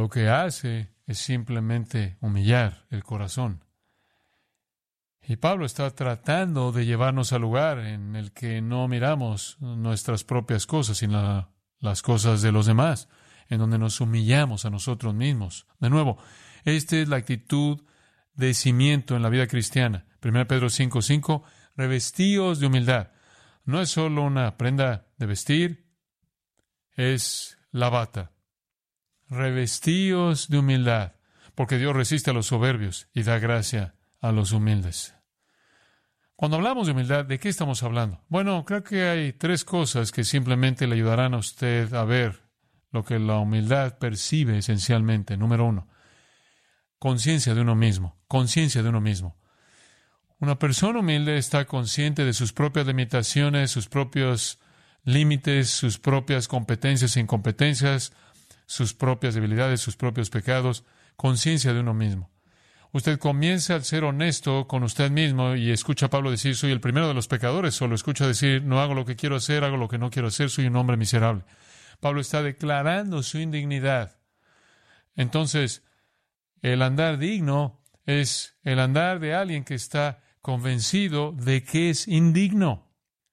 lo que hace es simplemente humillar el corazón. Y Pablo está tratando de llevarnos al lugar en el que no miramos nuestras propias cosas, sino las cosas de los demás, en donde nos humillamos a nosotros mismos. De nuevo, esta es la actitud de cimiento en la vida cristiana. 1 Pedro 5:5, revestíos de humildad. No es solo una prenda de vestir, es la bata. Revestíos de humildad, porque Dios resiste a los soberbios y da gracia a los humildes. Cuando hablamos de humildad, ¿de qué estamos hablando? Bueno, creo que hay tres cosas que simplemente le ayudarán a usted a ver lo que la humildad percibe esencialmente. Número 1, conciencia de uno mismo. Conciencia de uno mismo. Una persona humilde está consciente de sus propias limitaciones, sus propios límites, sus propias competencias e incompetencias, sus propias debilidades, sus propios pecados. Conciencia de uno mismo. Usted comienza al ser honesto con usted mismo y escucha a Pablo decir, soy el primero de los pecadores, o lo escucha decir, no hago lo que quiero hacer, hago lo que no quiero hacer, soy un hombre miserable. Pablo está declarando su indignidad. Entonces, el andar digno es el andar de alguien que está convencido de que es indigno.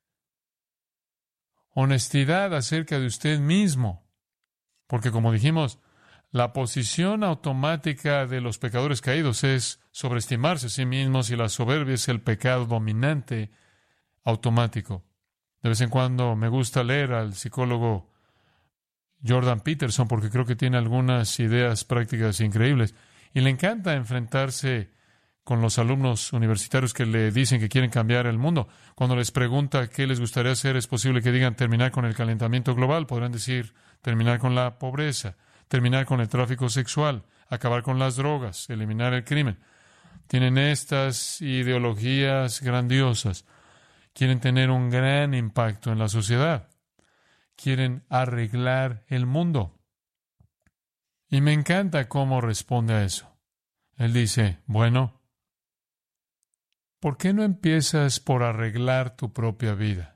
Honestidad acerca de usted mismo. Porque como dijimos, la posición automática de los pecadores caídos es sobreestimarse a sí mismos y la soberbia es el pecado dominante automático. De vez en cuando me gusta leer al psicólogo Jordan Peterson porque creo que tiene algunas ideas prácticas increíbles y le encanta enfrentarse con los alumnos universitarios que le dicen que quieren cambiar el mundo. Cuando les pregunta qué les gustaría hacer, es posible que digan terminar con el calentamiento global. Podrán decir terminar con la pobreza, terminar con el tráfico sexual, acabar con las drogas, eliminar el crimen. Tienen estas ideologías grandiosas. Quieren tener un gran impacto en la sociedad. Quieren arreglar el mundo. Y me encanta cómo responde a eso. Él dice, bueno, ¿por qué no empiezas por arreglar tu propia vida?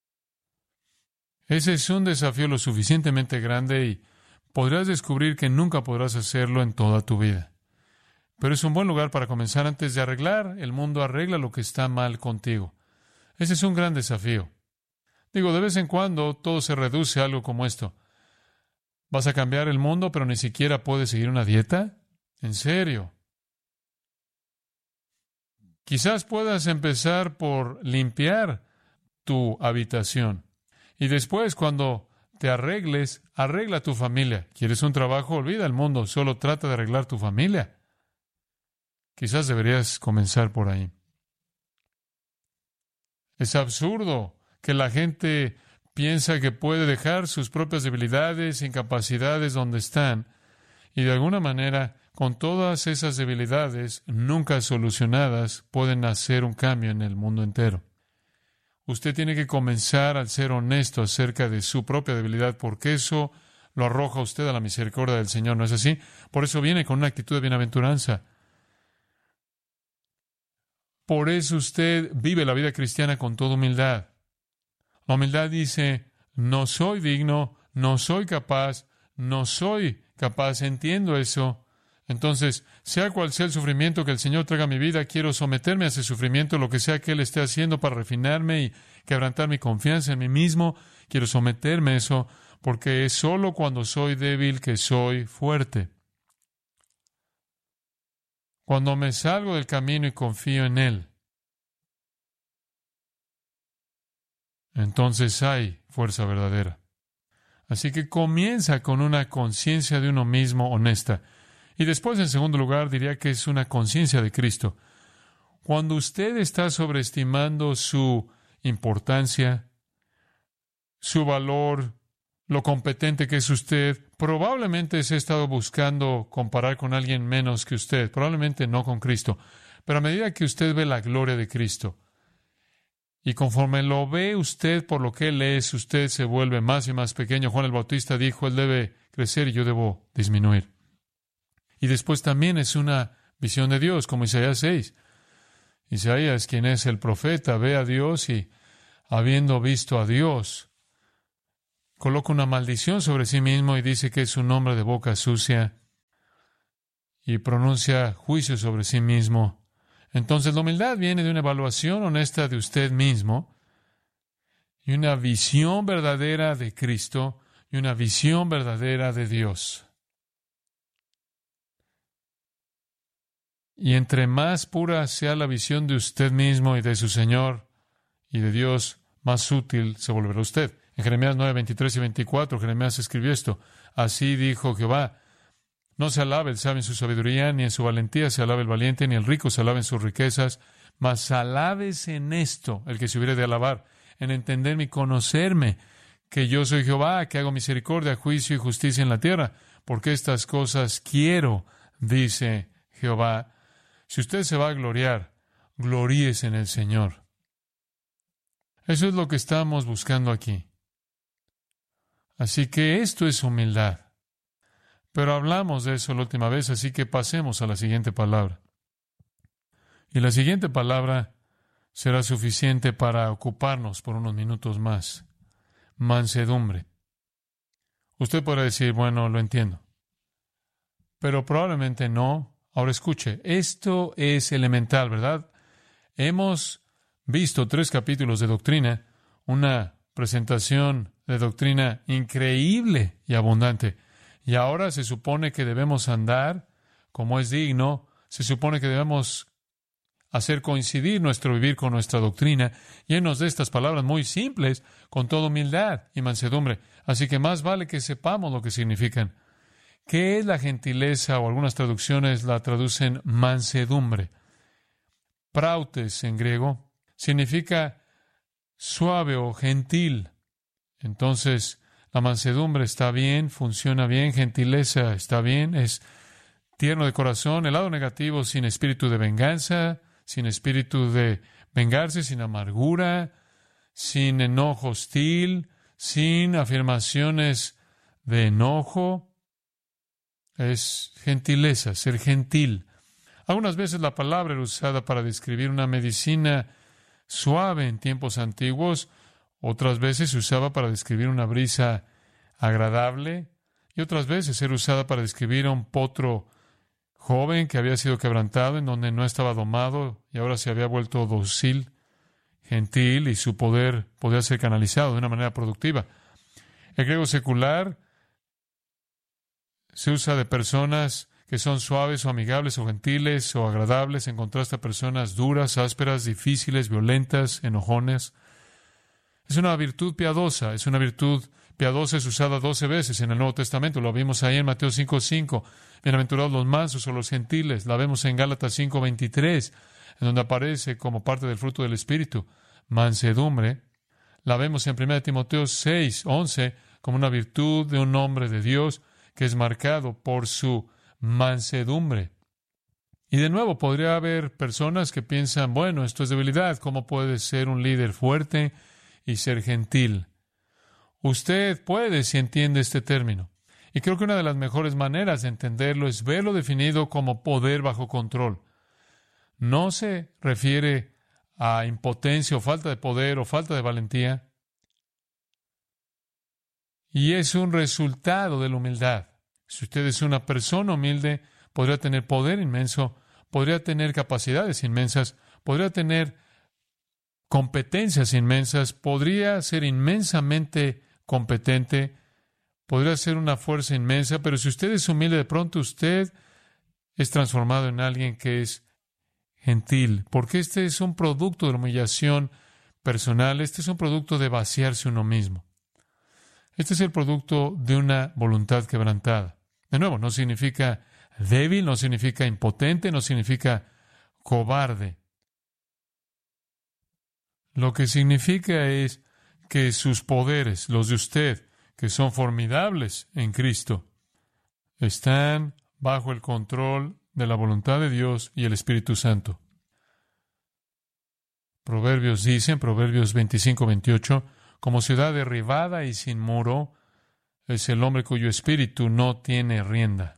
Ese es un desafío lo suficientemente grande y podrás descubrir que nunca podrás hacerlo en toda tu vida. Pero es un buen lugar para comenzar antes de arreglar. El mundo arregla lo que está mal contigo. Ese es un gran desafío. Digo, de vez en cuando todo se reduce a algo como esto. ¿Vas a cambiar el mundo, pero ni siquiera puedes seguir una dieta? ¿En serio? Quizás puedas empezar por limpiar tu habitación. Y después, cuando te arregles, arregla tu familia. ¿Quieres un trabajo? Olvida el mundo. Solo trata de arreglar tu familia. Quizás deberías comenzar por ahí. Es absurdo que la gente piensa que puede dejar sus propias debilidades, incapacidades donde están, y de alguna manera, con todas esas debilidades nunca solucionadas, pueden hacer un cambio en el mundo entero. Usted tiene que comenzar al ser honesto acerca de su propia debilidad, porque eso lo arroja a usted a la misericordia del Señor, ¿no es así? Por eso viene con una actitud de bienaventuranza. Por eso usted vive la vida cristiana con toda humildad. La humildad dice, no soy digno, no soy capaz, entiendo eso. Entonces, sea cual sea el sufrimiento que el Señor traiga a mi vida, quiero someterme a ese sufrimiento, lo que sea que Él esté haciendo para refinarme y quebrantar mi confianza en mí mismo. Quiero someterme a eso, porque es solo cuando soy débil que soy fuerte. Cuando me salgo del camino y confío en Él, entonces hay fuerza verdadera. Así que comienza con una conciencia de uno mismo honesta. Y después, en segundo lugar, diría que es una conciencia de Cristo. Cuando usted está sobreestimando su importancia, su valor, lo competente que es usted, probablemente se ha estado buscando comparar con alguien menos que usted, probablemente no con Cristo. Pero a medida que usted ve la gloria de Cristo, y conforme lo ve usted por lo que Él es, usted se vuelve más y más pequeño. Juan el Bautista dijo, Él debe crecer y yo debo disminuir. Y después también es una visión de Dios, como Isaías 6. Isaías, quien es el profeta, ve a Dios y, habiendo visto a Dios, coloca una maldición sobre sí mismo y dice que es un hombre de boca sucia, y pronuncia juicio sobre sí mismo. Entonces la humildad viene de una evaluación honesta de usted mismo y una visión verdadera de Cristo y una visión verdadera de Dios. Y entre más pura sea la visión de usted mismo y de su Señor y de Dios, más útil se volverá usted. En Jeremías 9, 23 y 24, Jeremías escribió esto. Así dijo Jehová: no se alabe el sabio en su sabiduría, ni en su valentía se alabe el valiente, ni el rico se alabe en sus riquezas, mas alábese en esto el que se hubiere de alabar, en entenderme y conocerme, que yo soy Jehová, que hago misericordia, juicio y justicia en la tierra, porque estas cosas quiero, dice Jehová. Si usted se va a gloriar, gloríese en el Señor. Eso es lo que estamos buscando aquí. Así que esto es humildad. Pero hablamos de eso la última vez, así que pasemos a la siguiente palabra. Y la siguiente palabra será suficiente para ocuparnos por unos minutos más. Mansedumbre. Usted podrá decir, bueno, lo entiendo. Pero probablemente no. Ahora escuche, esto es elemental, ¿verdad? Hemos visto 3 capítulos de doctrina, una presentación de doctrina increíble y abundante. Y ahora se supone que debemos andar como es digno, se supone que debemos hacer coincidir nuestro vivir con nuestra doctrina, llenos de estas palabras muy simples, con toda humildad y mansedumbre. Así que más vale que sepamos lo que significan. ¿Qué es la gentileza? O algunas traducciones la traducen mansedumbre. Prautes en griego significa suave o gentil. Entonces, la mansedumbre está bien, funciona bien, gentileza está bien, es tierno de corazón. El lado negativo, sin espíritu de venganza, sin espíritu de vengarse, sin amargura, sin enojo hostil, sin afirmaciones de enojo. Es gentileza, ser gentil. Algunas veces la palabra era usada para describir una medicina suave en tiempos antiguos, otras veces se usaba para describir una brisa agradable, y otras veces era usada para describir a un potro joven que había sido quebrantado, en donde no estaba domado y ahora se había vuelto dócil, gentil, y su poder podía ser canalizado de una manera productiva. El griego secular se usa de personas que son suaves o amigables o gentiles o agradables en contraste a personas duras, ásperas, difíciles, violentas, enojones. Es una virtud piadosa, es usada 12 veces en el Nuevo Testamento. Lo vimos ahí en Mateo 5:5. Bienaventurados los mansos o los gentiles. La vemos en Gálatas 5:23, en donde aparece como parte del fruto del Espíritu, mansedumbre. La vemos en 1 Timoteo 6:11 como una virtud de un hombre de Dios que es marcado por su mansedumbre. Y de nuevo, podría haber personas que piensan, bueno, esto es debilidad, ¿cómo puede ser un líder fuerte y ser gentil? Usted puede si entiende este término. Y creo que una de las mejores maneras de entenderlo es verlo definido como poder bajo control. No se refiere a impotencia o falta de poder o falta de valentía. Y es un resultado de la humildad. Si usted es una persona humilde, podría tener poder inmenso, podría tener capacidades inmensas, podría tener competencias inmensas, podría ser inmensamente competente, podría ser una fuerza inmensa, pero si usted es humilde, de pronto usted es transformado en alguien que es gentil, porque este es un producto de la humillación personal, este es un producto de vaciarse uno mismo. Este es el producto de una voluntad quebrantada. De nuevo, no significa débil, no significa impotente, no significa cobarde. Lo que significa es que sus poderes, los de usted, que son formidables en Cristo, están bajo el control de la voluntad de Dios y el Espíritu Santo. Proverbios dice, en Proverbios 25-28, como ciudad derribada y sin muro, es el hombre cuyo espíritu no tiene rienda.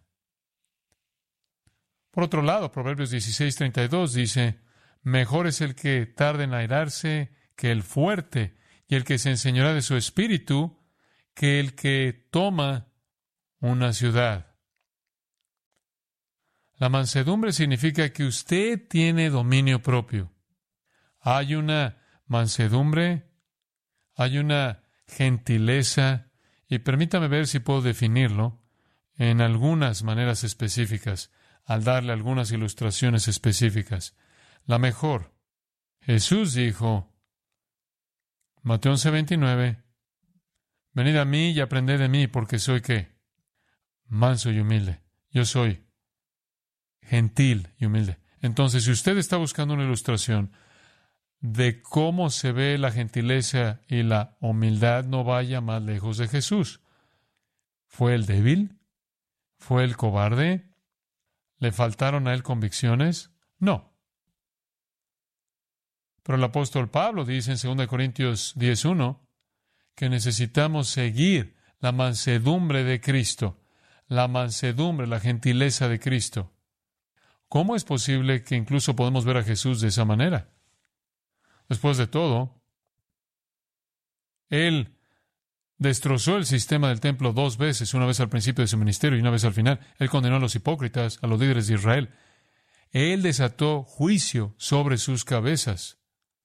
Por otro lado, Proverbios 16:32 dice, mejor es el que tarda en airarse que el fuerte, y el que se enseñorea de su espíritu que el que toma una ciudad. La mansedumbre significa que usted tiene dominio propio. Hay una mansedumbre, hay una gentileza, y permítame ver si puedo definirlo en algunas maneras específicas, al darle algunas ilustraciones específicas. La mejor. Jesús dijo, Mateo 11:29, venid a mí y aprended de mí, porque soy ¿qué? Manso y humilde. Yo soy gentil y humilde. Entonces, si usted está buscando una ilustración de cómo se ve la gentileza y la humildad, no vaya más lejos de Jesús. ¿Fue el débil? ¿Fue el cobarde? ¿Le faltaron a él convicciones? No. Pero el apóstol Pablo dice en 2 Corintios 10:1 que necesitamos seguir la mansedumbre de Cristo, la mansedumbre, la gentileza de Cristo. ¿Cómo es posible que incluso podemos ver a Jesús de esa manera? Después de todo, Él destrozó el sistema del templo 2 veces, una vez al principio de su ministerio y una vez al final. Él condenó a los hipócritas, a los líderes de Israel. Él desató juicio sobre sus cabezas.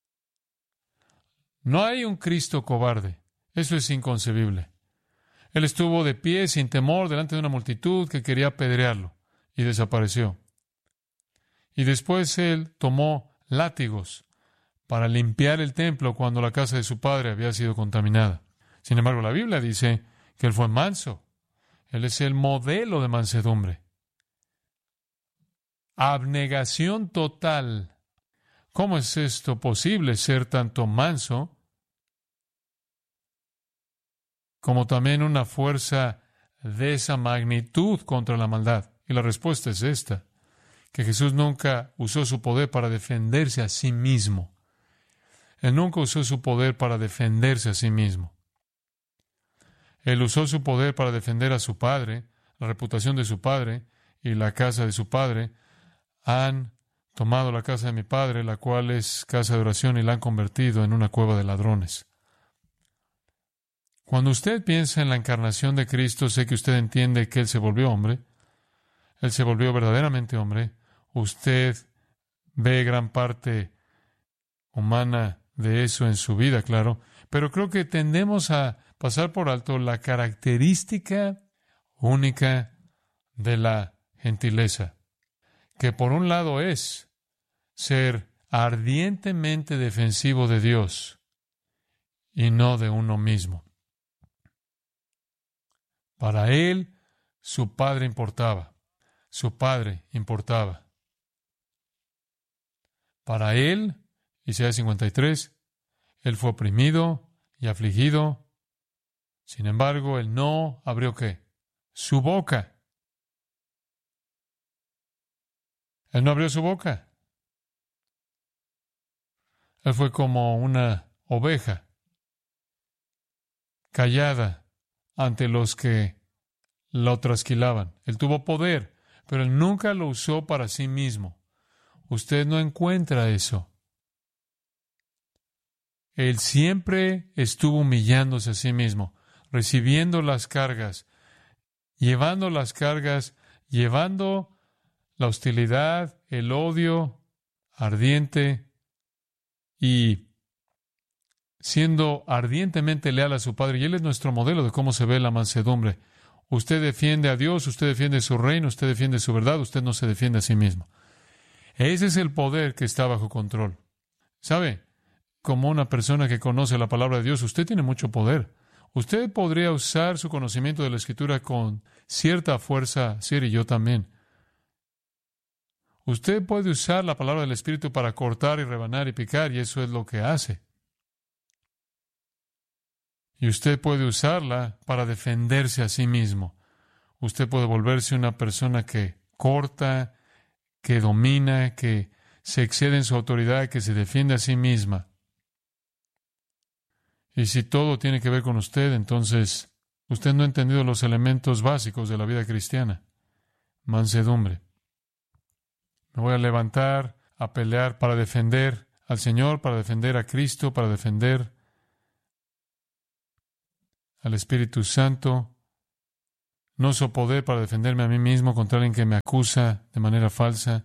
No hay un Cristo cobarde. Eso es inconcebible. Él estuvo de pie sin temor delante de una multitud que quería apedrearlo y desapareció. Y después Él tomó látigos para limpiar el templo cuando la casa de su padre había sido contaminada. Sin embargo, la Biblia dice que Él fue manso. Él es el modelo de mansedumbre. Abnegación total. ¿Cómo es esto posible, ser tanto manso como también una fuerza de esa magnitud contra la maldad? Y la respuesta es esta, que Jesús nunca usó su poder para defenderse a sí mismo. Él nunca usó su poder para defenderse a sí mismo. Él usó su poder para defender a su padre, la reputación de su padre y la casa de su padre. Han tomado la casa de mi padre, la cual es casa de oración, y la han convertido en una cueva de ladrones. Cuando usted piensa en la encarnación de Cristo, sé que usted entiende que Él se volvió hombre. Él se volvió verdaderamente hombre. Usted ve gran parte humana de eso en su vida, claro, pero creo que tendemos a pasar por alto la característica única de la gentileza, que por un lado es ser ardientemente defensivo de Dios y no de uno mismo. Para Él, su Padre importaba. Su Padre importaba. Para Él, Isaías 53, Él fue oprimido y afligido. Sin embargo, Él no abrió ¿qué? Su boca. Él no abrió su boca. Él fue como una oveja callada ante los que lo trasquilaban. Él tuvo poder, pero Él nunca lo usó para sí mismo. Usted no encuentra eso. Él siempre estuvo humillándose a sí mismo, recibiendo las cargas, llevando la hostilidad, el odio ardiente y siendo ardientemente leal a su Padre. Y Él es nuestro modelo de cómo se ve la mansedumbre. Usted defiende a Dios, usted defiende su reino, usted defiende su verdad, usted no se defiende a sí mismo. Ese es el poder que está bajo control. ¿Sabe? Como una persona que conoce la palabra de Dios, usted tiene mucho poder. Usted podría usar su conocimiento de la Escritura con cierta fuerza, Sir, y yo también. Usted puede usar la palabra del Espíritu para cortar y rebanar y picar, y eso es lo que hace. Y usted puede usarla para defenderse a sí mismo. Usted puede volverse una persona que corta, que domina, que se excede en su autoridad, que se defiende a sí misma. Y si todo tiene que ver con usted, entonces usted no ha entendido los elementos básicos de la vida cristiana. Mansedumbre. Me voy a levantar, a pelear para defender al Señor, para defender a Cristo, para defender al Espíritu Santo. No uso poder para defenderme a mí mismo contra alguien que me acusa de manera falsa.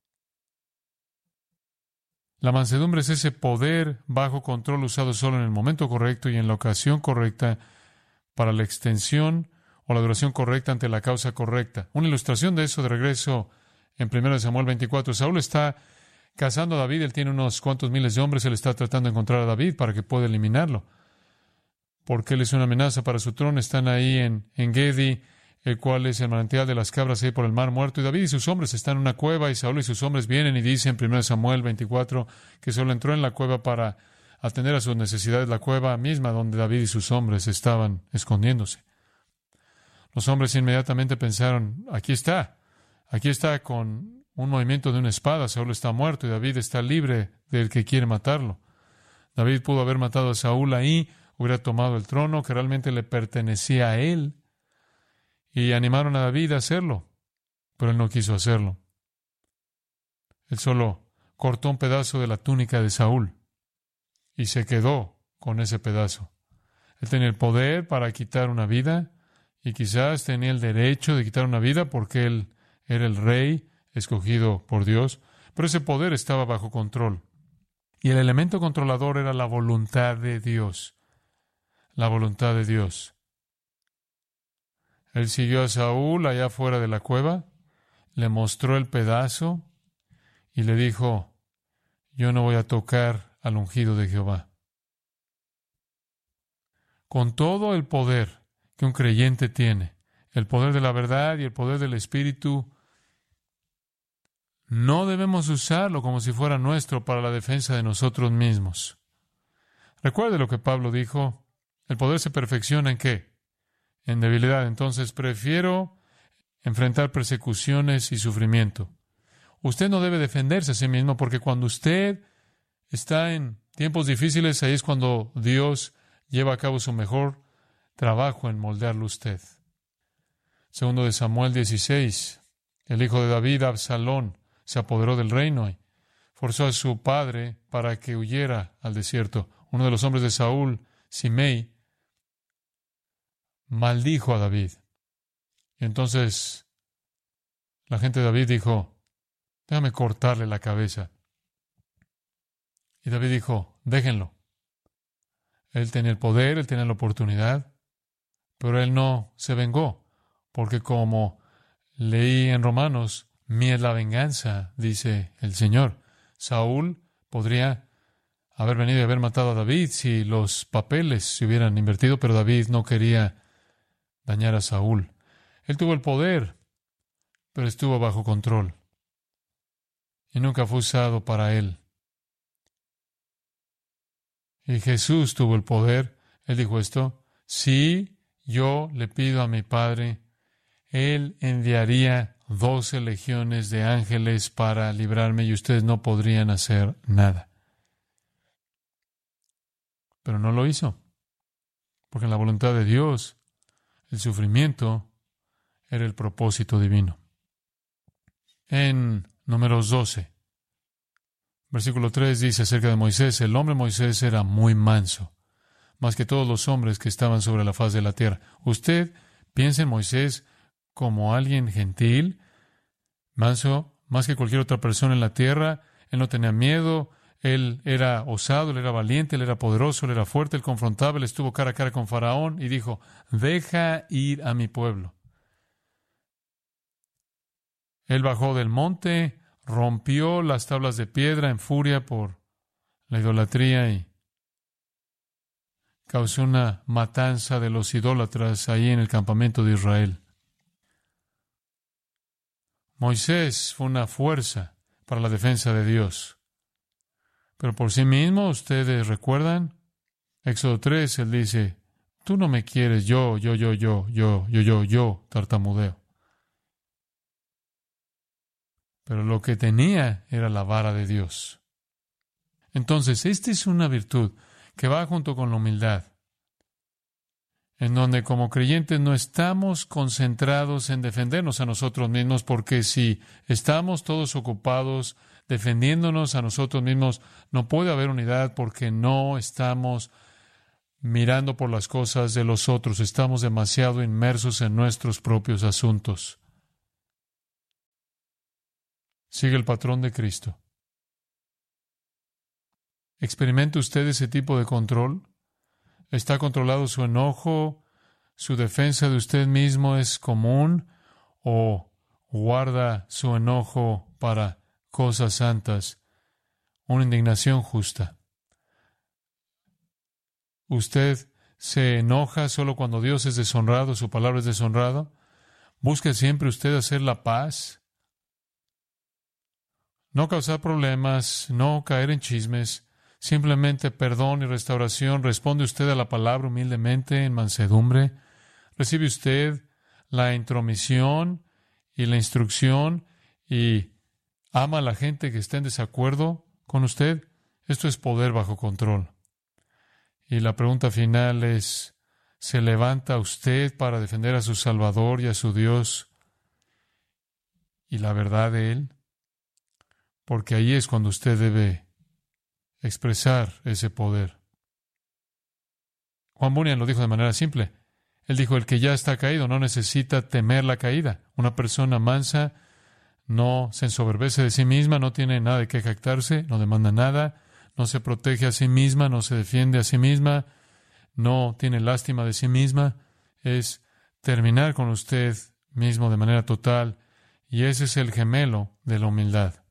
La mansedumbre es ese poder bajo control usado solo en el momento correcto y en la ocasión correcta para la extensión o la duración correcta ante la causa correcta. Una ilustración de eso de regreso en 1 Samuel 24. Saúl está cazando a David, él tiene unos cuantos miles de hombres, él está tratando de encontrar a David para que pueda eliminarlo, porque él es una amenaza para su trono. Están ahí en Engedi, el cual es el manantial de las cabras ahí por el mar muerto, y David y sus hombres están en una cueva, y Saúl y sus hombres vienen y dicen en 1 Samuel 24 que Saúl entró en la cueva para atender a sus necesidades, la cueva misma donde David y sus hombres estaban escondiéndose. Los hombres inmediatamente pensaron, aquí está con un movimiento de una espada, Saúl está muerto y David está libre del que quiere matarlo. David pudo haber matado a Saúl ahí, hubiera tomado el trono que realmente le pertenecía a él, y animaron a David a hacerlo, pero él no quiso hacerlo. Él solo cortó un pedazo de la túnica de Saúl y se quedó con ese pedazo. Él tenía el poder para quitar una vida y quizás tenía el derecho de quitar una vida porque él era el rey escogido por Dios, pero ese poder estaba bajo control. Y el elemento controlador era la voluntad de Dios. La voluntad de Dios. Él siguió a Saúl allá fuera de la cueva, le mostró el pedazo y le dijo, yo no voy a tocar al ungido de Jehová. Con todo el poder que un creyente tiene, el poder de la verdad y el poder del Espíritu, no debemos usarlo como si fuera nuestro para la defensa de nosotros mismos. Recuerde lo que Pablo dijo, el poder se perfecciona ¿en qué? En debilidad. Entonces prefiero enfrentar persecuciones y sufrimiento. Usted no debe defenderse a sí mismo porque cuando usted está en tiempos difíciles, ahí es cuando Dios lleva a cabo su mejor trabajo en moldearlo usted. Segundo de Samuel 16, el hijo de David, Absalón, se apoderó del reino y forzó a su padre para que huyera al desierto. Uno de los hombres de Saúl, Simei, maldijo a David. Y entonces la gente de David dijo, déjame cortarle la cabeza. Y David dijo, déjenlo. Él tenía el poder, él tenía la oportunidad, pero él no se vengó, porque como leí en Romanos, mía es la venganza, dice el Señor. Saúl podría haber venido y haber matado a David si los papeles se hubieran invertido, pero David no quería dañar a Saúl. Él tuvo el poder, pero estuvo bajo control. Y nunca fue usado para él. Y Jesús tuvo el poder. Él dijo esto, si yo le pido a mi Padre, Él enviaría 12 legiones de ángeles para librarme y ustedes no podrían hacer nada. Pero no lo hizo, porque en la voluntad de Dios, el sufrimiento era el propósito divino. En Números 12, versículo 3 dice acerca de Moisés, el hombre Moisés era muy manso, más que todos los hombres que estaban sobre la faz de la tierra. Usted piensa en Moisés como alguien gentil, manso, más que cualquier otra persona en la tierra. Él no tenía miedo, él era osado, él era valiente, él era poderoso, él era fuerte, él confrontaba, él estuvo cara a cara con Faraón y dijo, deja ir a mi pueblo. Él bajó del monte, rompió las tablas de piedra en furia por la idolatría y causó una matanza de los idólatras ahí en el campamento de Israel. Moisés fue una fuerza para la defensa de Dios. Pero por sí mismo, ustedes recuerdan, Éxodo 3, él dice, tú no me quieres, yo, tartamudeo. Pero lo que tenía era la vara de Dios. Entonces, esta es una virtud que va junto con la humildad, en donde como creyentes no estamos concentrados en defendernos a nosotros mismos, porque si estamos todos ocupados defendiéndonos a nosotros mismos, no puede haber unidad porque no estamos mirando por las cosas de los otros. Estamos demasiado inmersos en nuestros propios asuntos. Sigue el patrón de Cristo. ¿Experimenta usted ese tipo de control? ¿Está controlado su enojo? ¿Su defensa de usted mismo es común? ¿O guarda su enojo para cosas santas? Una indignación justa. ¿Usted se enoja solo cuando Dios es deshonrado, su palabra es deshonrada? ¿Busca siempre usted hacer la paz? No causar problemas, no caer en chismes, simplemente perdón y restauración. ¿Responde usted a la palabra humildemente, en mansedumbre? ¿Recibe usted la intromisión y la instrucción y ama a la gente que está en desacuerdo con usted? Esto es poder bajo control. Y la pregunta final es, ¿se levanta usted para defender a su Salvador y a su Dios y la verdad de Él? Porque ahí es cuando usted debe expresar ese poder. Juan Bunyan lo dijo de manera simple. Él dijo, el que ya está caído no necesita temer la caída. Una persona mansa no se ensoberbece de sí misma, no tiene nada de qué jactarse, no demanda nada, no se protege a sí misma, no se defiende a sí misma, no tiene lástima de sí misma. Es terminar con usted mismo de manera total, y ese es el gemelo de la humildad.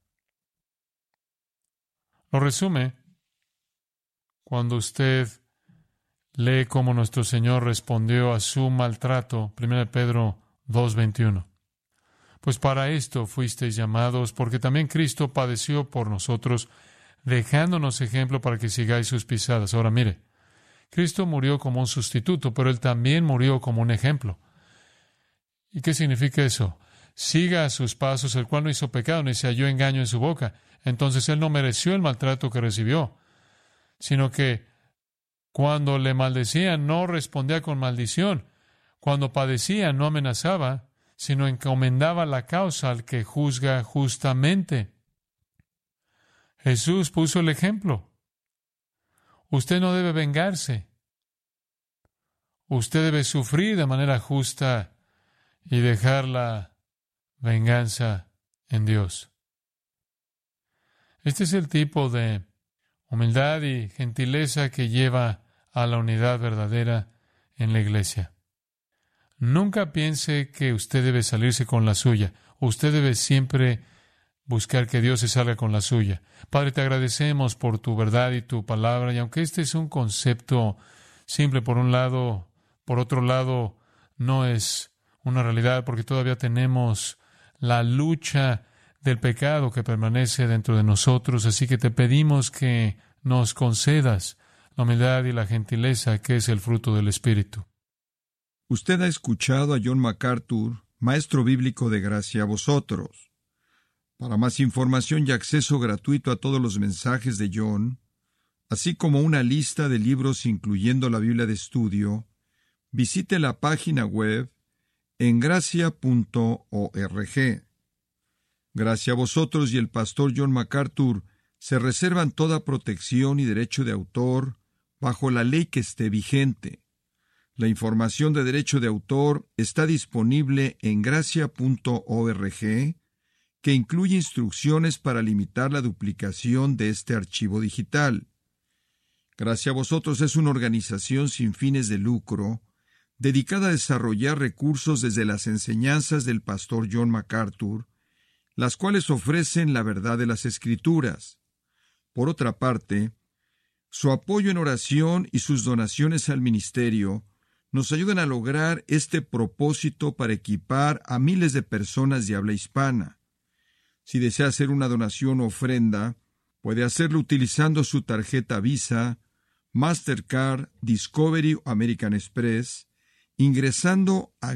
Lo resume cuando usted lee cómo nuestro Señor respondió a su maltrato, 1 Pedro 2:21. Pues para esto fuisteis llamados, porque también Cristo padeció por nosotros, dejándonos ejemplo para que sigáis sus pisadas. Ahora mire, Cristo murió como un sustituto, pero Él también murió como un ejemplo. ¿Y qué significa eso? Siga a sus pasos, el cual no hizo pecado, ni se halló engaño en su boca. Entonces Él no mereció el maltrato que recibió, sino que cuando le maldecían, no respondía con maldición. Cuando padecía, no amenazaba, sino encomendaba la causa al que juzga justamente. Jesús puso el ejemplo. Usted no debe vengarse. Usted debe sufrir de manera justa y dejar la venganza en Dios. Este es el tipo de humildad y gentileza que lleva a la unidad verdadera en la iglesia. Nunca piense que usted debe salirse con la suya. Usted debe siempre buscar que Dios se salga con la suya. Padre, te agradecemos por tu verdad y tu palabra, y aunque este es un concepto simple por un lado, por otro lado, no es una realidad porque todavía tenemos la lucha del pecado que permanece dentro de nosotros. Así que te pedimos que nos concedas la humildad y la gentileza que es el fruto del Espíritu. Usted ha escuchado a John MacArthur, maestro bíblico de Gracia a Vosotros. Para más información y acceso gratuito a todos los mensajes de John, así como una lista de libros incluyendo la Biblia de estudio, visite la página web en gracia.org. Gracia a Vosotros y el pastor John MacArthur se reservan toda protección y derecho de autor bajo la ley que esté vigente. La información de derecho de autor está disponible en gracia.org, que incluye instrucciones para limitar la duplicación de este archivo digital. Gracia a Vosotros es una organización sin fines de lucro dedicada a desarrollar recursos desde las enseñanzas del pastor John MacArthur, las cuales ofrecen la verdad de las Escrituras. Por otra parte, su apoyo en oración y sus donaciones al ministerio nos ayudan a lograr este propósito para equipar a miles de personas de habla hispana. Si desea hacer una donación o ofrenda, puede hacerlo utilizando su tarjeta Visa, Mastercard, Discovery o American Express, ingresando a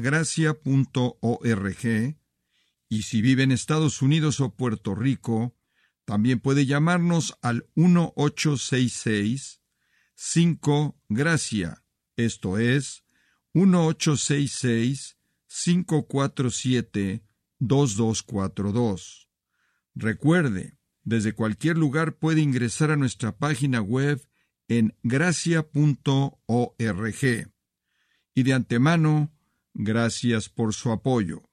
gracia.org, y si vive en Estados Unidos o Puerto Rico, también puede llamarnos al 1-866-5-GRACIA, esto es, 1-866-547-2242. Recuerde, desde cualquier lugar puede ingresar a nuestra página web en gracia.org. Y de antemano, gracias por su apoyo.